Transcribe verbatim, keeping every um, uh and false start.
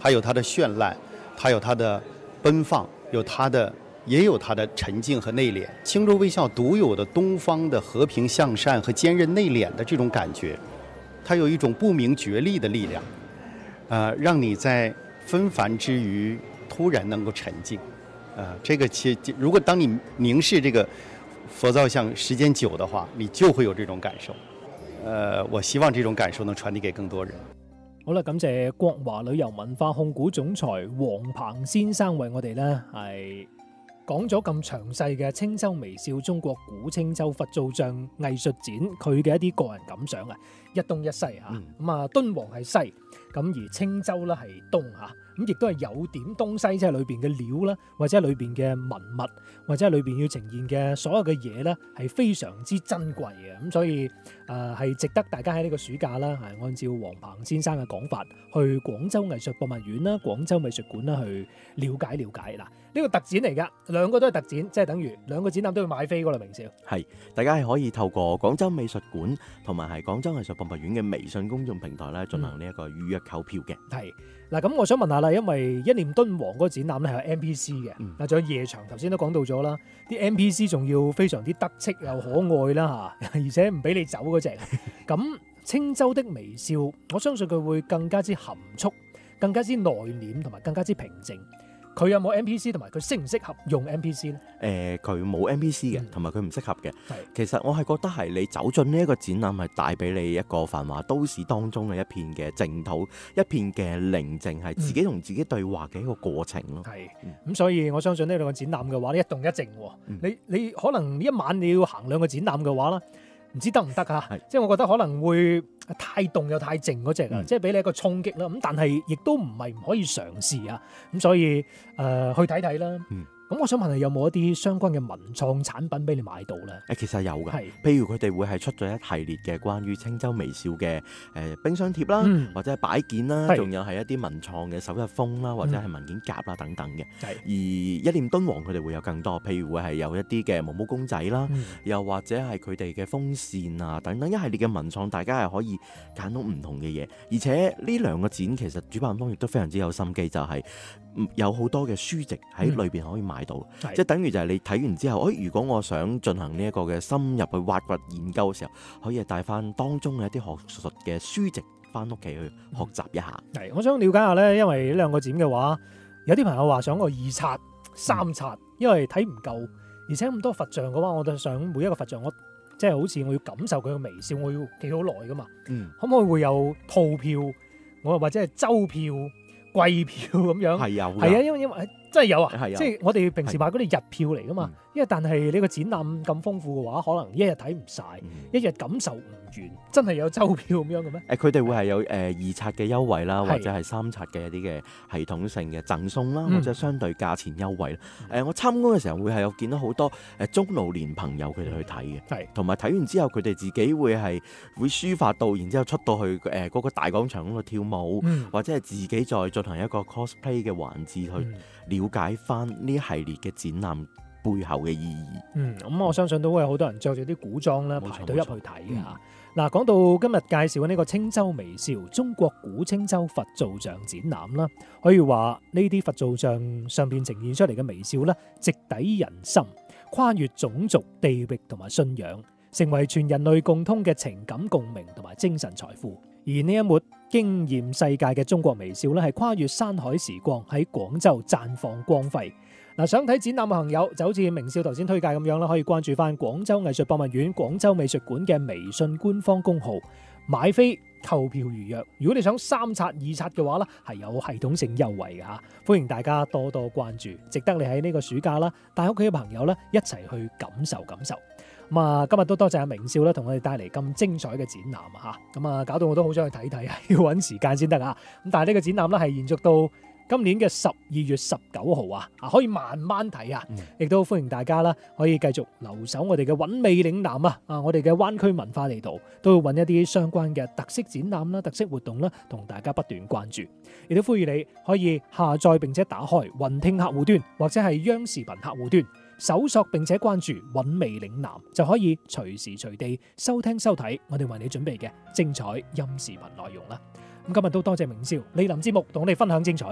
它有它的绚爛，它有它的奔放，有它的也有它的沉靜和內斂。輕舟微笑獨有的東方的和平向善和堅韌內斂的這種感覺，它有一種不明覺厲的力量，呃，讓你在紛繁之餘突然能夠沉靜。呃，這個其實如果當你凝視這個佛造像時間久的話，你就會有這種感受。呃，我希望這種感受能傳遞給更多人。 好啦，感謝國華旅遊文化控股總裁黃鵬先生為我哋呢係講咗咁詳細嘅青州微笑中國古青州佛造像藝術展佢嘅一啲個人感想啊，一東一西嚇，咁啊敦煌係西，咁而青州咧係東嚇，咁亦都係有點東西，即係裏邊嘅料啦，或者係裏邊嘅文物，或者係裏邊要呈現嘅所有嘅嘢咧，係非常之珍貴嘅，咁所以誒係、呃、值得大家喺呢個暑假啦，係按照黃鵬先生嘅講法，去廣州藝術博物院啦、廣州美術館啦去了解了解。嗱，呢個特展嚟㗎，兩個都係特展，即係等於兩個展覽都要買飛㗎啦，明少。 係，大家係可以透過廣州美術館同埋係廣州藝術博物院嘅微信公眾平台咧進行呢一個預約購票嘅。 係、嗯。嗱，咁我想問下啦，因為一念敦煌嗰個展覽咧係有 N P C 嘅，嗱、嗯，仲有夜場，頭先都講到咗啦，啲 N P C 仲要非常之得戚又可愛啦嚇，而且唔俾你走嗰隻。咁青州的微笑，我相信佢會更加之含蓄，更加之內斂，同埋更加之平靜。佢有冇 N P C 同埋佢適唔適合用 N P C 咧？誒、 呃，佢冇 N P C 嘅，同埋佢唔適合嘅。其實我係覺得係你走進呢一個展覽係帶俾你一個繁華都市當中嘅一片嘅淨土，一片嘅寧靜，係自己同自己對話嘅一個過程咯。係、 嗯，咁、嗯、所以我相信呢兩個展覽嘅話，一動一靜喎、嗯。你你可能一晚你要行兩個展覽嘅話啦。唔知得唔得啊？即係我覺得可能會太動又太靜嗰隻啊，即係俾你一個衝擊啦。咁但係亦都唔係唔可以嘗試啊。咁所以誒、呃、去睇睇啦。嗯咁我想問下有冇一啲相關嘅文創產品俾你買到咧？ 誒，其實有㗎，譬如佢哋會係出咗一系列嘅關於青州微笑嘅誒冰箱貼啦、嗯，或者係擺件啦，仲有係一啲文創嘅首日封啦，或者係文件夾啦等等嘅。而一念敦煌佢哋會有更多，譬如會係有一啲嘅毛毛公仔啦、嗯，又或者係佢哋嘅風扇啊等等一系列嘅文創，大家係可以揀到唔同嘅嘢。而且呢兩個展其實主辦方亦都非常之有心機，就係、是。有好多嘅書籍喺裏邊可以買到，嗯、即係等於就係你睇完之後，誒，如果我想進行呢一個嘅深入去挖掘研究嘅時候，可以帶翻當中嘅一啲學術嘅書籍翻屋企去學習一下。係、 嗯，我想了解下咧，因為呢兩個展嘅話，有啲朋友話想我二刷、三刷、嗯，因為睇唔夠，而且咁多佛像嘅話，我就想每一個佛像我即係好似我要感受佢嘅微笑，我要企好耐噶嘛。嗯，可唔可以會有套票，我或者係周票？貴票咁樣係有，係啊，因為因為真係有啊，即係我哋平時買嗰啲日票嚟噶嘛。因為但係你個展覽咁豐富嘅話，可能一日睇唔晒，一日感受唔完，真係有周票咁樣嘅咩？誒， 佢哋會係有誒二刷嘅優惠啦，或者係三刷嘅一啲嘅系統性嘅贈送啦，或者相對價錢優惠啦。誒、嗯呃，我參觀嘅時候會係有見到好多誒中老年朋友佢哋去睇嘅，係同埋睇完之後佢哋自己會係會抒發到，然之後出到去誒嗰、呃那個大廣場嗰度跳舞，嗯、或者係自己再進行一個 cosplay 嘅環節去了解翻呢一系列嘅展覽背後嘅意義。嗯，咁、 嗯、我相信都會有好多人着住啲古裝啦，排隊入去睇嘅嚇。嗱、嗯，講到今日介紹嘅呢個青州微笑中國古青州佛造像展覽啦，可以話呢啲佛造像上邊呈現出嚟嘅微笑咧，直抵人心，跨越種族、地域同埋信仰，成為全人類共通嘅情感共鳴同埋精神財富。而呢一抹驚豔世界嘅中國微笑咧，係跨越山海時光喺廣州綻放光輝。嗱，想睇展覽嘅朋友就好似明少頭先推介咁樣啦，可以關注翻廣州藝術博物院、廣州美術館嘅微信官方公號，買飛購票預約。如果你想三刷二刷嘅話咧，係有系統性優惠嘅吓，歡迎大家多多關注，值得你喺呢個暑假啦，帶屋企嘅朋友咧一齊去感受感受。咁啊，今日都多謝阿明少咧，同我哋帶嚟咁精彩嘅展覽啊吓，咁啊，搞到我都好想去睇睇啊，要搵時間先得啊。咁但係呢個展覽咧係延續到今年嘅十二月十九號啊，可以慢慢睇啊，亦、嗯、都歡迎大家啦，可以繼續留守我哋嘅韻味嶺南啊，啊，我哋嘅灣區文化地圖都會揾一啲相關嘅特色展覽啦、特色活動啦，同大家不斷關注。亦都呼籲你可以下載並且打開雲聽客戶端或者係央視頻客戶端，搜索並且關注韻味嶺南，就可以隨時隨地收聽收睇我哋為你準備嘅精彩音視頻內容啦。咁今日都多謝明少蒞臨節目同我哋分享精彩。